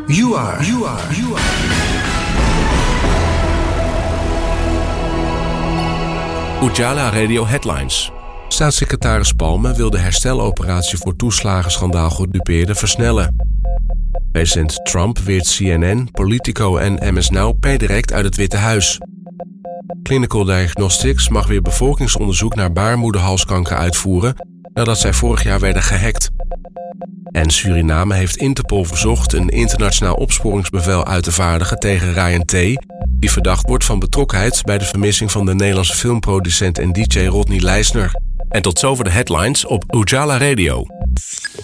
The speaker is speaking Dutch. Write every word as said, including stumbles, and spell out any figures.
You are, you are, you are. Ujala Radio Headlines. Staatssecretaris Palme wil de hersteloperatie voor toeslagenschandaal gedupeerden versnellen. President Trump weert C N N, Politico en M S Now per direct uit het Witte Huis. Clinical Diagnostics mag weer bevolkingsonderzoek naar baarmoederhalskanker uitvoeren nadat zij vorig jaar werden gehackt. En Suriname heeft Interpol verzocht een internationaal opsporingsbevel uit te vaardigen tegen Ryan T., die verdacht wordt van betrokkenheid bij de vermissing van de Nederlandse filmproducent en D J Rodney Leisner. En tot zover de headlines op Ujala Radio.